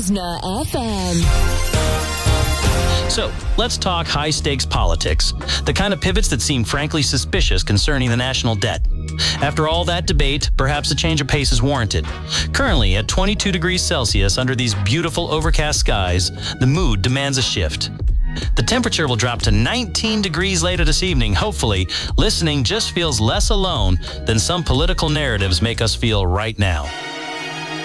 Rosna FM. So, let's talk high-stakes politics, the kind of pivots that seem frankly suspicious concerning the national debt. After all that debate, perhaps a change of pace is warranted. Currently, at 22 degrees Celsius under these beautiful overcast skies, the mood demands a shift. The temperature will drop to 19 degrees later this evening. Hopefully, listening just feels less alone than some political narratives make us feel right now.